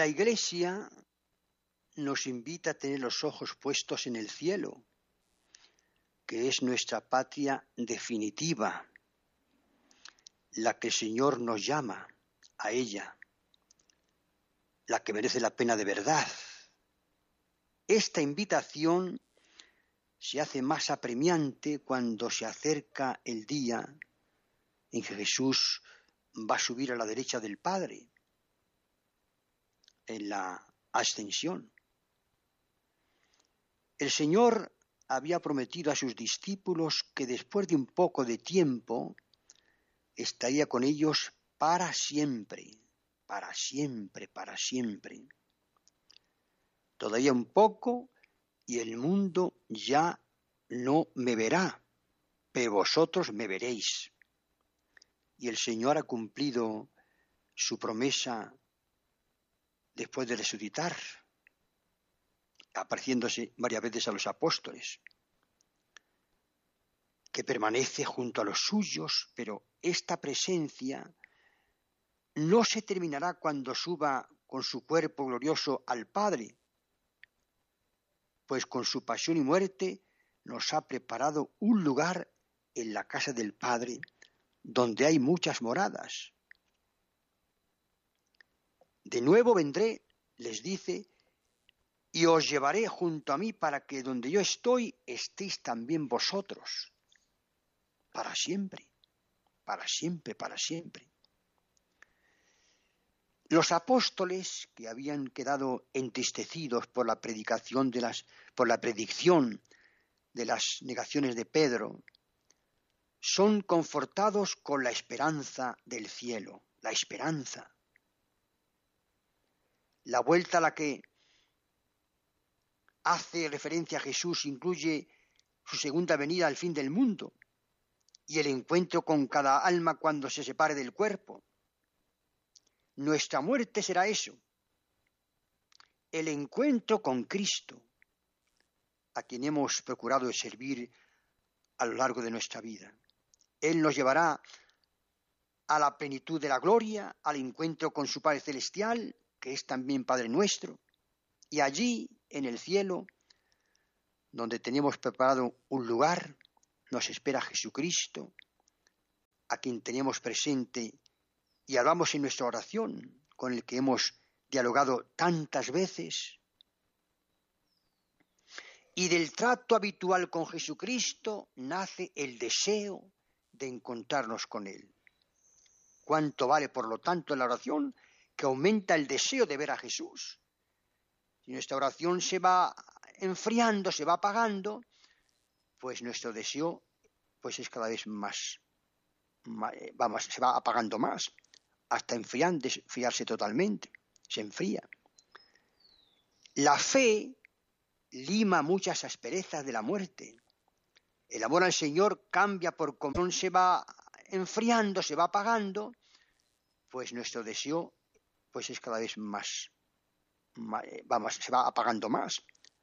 La Iglesia nos invita a tener los ojos puestos en el cielo, que es nuestra patria definitiva, la que el Señor nos llama a ella, la que merece la pena de verdad. Esta invitación se hace más apremiante cuando se acerca el día en que Jesús va a subir a la derecha del Padre en la ascensión. El Señor había prometido a sus discípulos que después de un poco de tiempo estaría con ellos para siempre, para siempre, para siempre. Todavía un poco y el mundo ya no me verá, pero vosotros me veréis. Y el Señor ha cumplido su promesa después de resucitar, apareciéndose varias veces a los apóstoles, que permanece junto a los suyos, pero esta presencia no se terminará cuando suba con su cuerpo glorioso al Padre, pues con su pasión y muerte nos ha preparado un lugar en la casa del Padre, donde hay muchas moradas. De nuevo vendré, les dice, y os llevaré junto a mí para que donde yo estoy estéis también vosotros, para siempre, para siempre, para siempre. Los apóstoles, que habían quedado entristecidos por la predicción de las negaciones de Pedro, son confortados con la esperanza del cielo, la esperanza. La vuelta a la que hace referencia a Jesús incluye su segunda venida al fin del mundo y el encuentro con cada alma cuando se separe del cuerpo. Nuestra muerte será eso, el encuentro con Cristo, a quien hemos procurado servir a lo largo de nuestra vida. Él nos llevará a la plenitud de la gloria, al encuentro con su Padre Celestial, que es también Padre nuestro, y allí, en el cielo, donde tenemos preparado un lugar, nos espera Jesucristo, a quien tenemos presente y hablamos en nuestra oración, con el que hemos dialogado tantas veces. Y del trato habitual con Jesucristo nace el deseo de encontrarnos con Él. ¿Cuánto vale, por lo tanto, la oración? Que aumenta el deseo de ver a Jesús. Si nuestra oración se va enfriando, se va apagando, pues nuestro deseo es cada vez más, se va apagando más, hasta enfriarse totalmente, se enfría. La fe lima muchas asperezas de la muerte. El amor al Señor cambia por cómo se va enfriando, se va apagando, pues nuestro deseo es cada vez más, se va apagando más,